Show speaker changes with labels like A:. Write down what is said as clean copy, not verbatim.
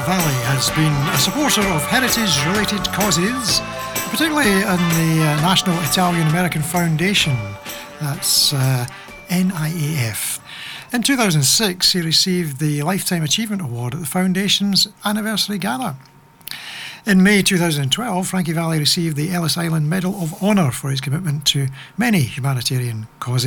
A: Valli has been a supporter of heritage-related causes, particularly in the National Italian-American Foundation, that's NIAF. In 2006, he received the Lifetime Achievement Award at the Foundation's Anniversary Gala. In May 2012, Frankie Valli received the Ellis Island Medal of Honour for his commitment to many humanitarian causes.